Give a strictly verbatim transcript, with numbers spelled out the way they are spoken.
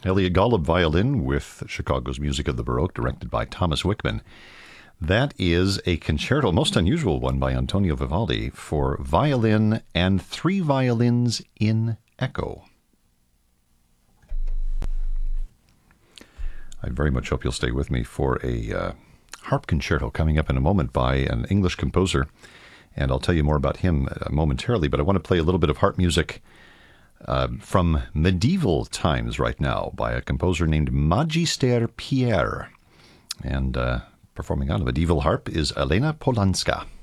Elliot Golub violin with Chicago's Music of the Baroque, directed by Thomas Wickman. That is a concerto, most unusual one by Antonio Vivaldi, for violin and three violins in echo. I very much hope you'll stay with me for a uh, harp concerto coming up in a moment by an English composer, and I'll tell you more about him uh, momentarily, but I want to play a little bit of harp music uh, from medieval times right now by a composer named Magister Pierre, and uh, performing on a medieval harp is Elena Polanska.